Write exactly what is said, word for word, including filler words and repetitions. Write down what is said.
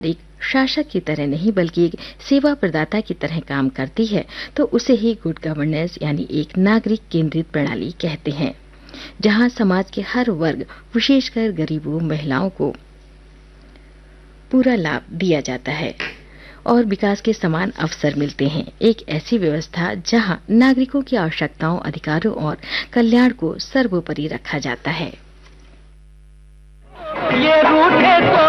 एक शासक की तरह नहीं बल्कि एक सेवा प्रदाता की तरह काम करती है तो उसे ही गुड गवर्नेंस यानी एक नागरिक केंद्रित प्रणाली कहते हैं, जहां समाज के हर वर्ग विशेषकर गरीबों, महिलाओं को पूरा लाभ दिया जाता है और विकास के समान अवसर मिलते हैं। एक ऐसी व्यवस्था जहां नागरिकों की आवश्यकताओं, अधिकारों और कल्याण को सर्वोपरि रखा जाता है। ये रूठे तो